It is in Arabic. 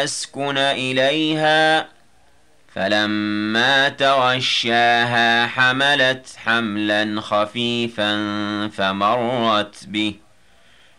أسكن إليها فلما تغشاها حملت حملا خفيفا فمرت به